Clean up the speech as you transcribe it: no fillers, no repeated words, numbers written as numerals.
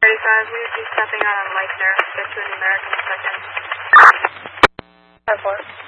35, we would be stepping out on Leitner, get to an American second. 5-4.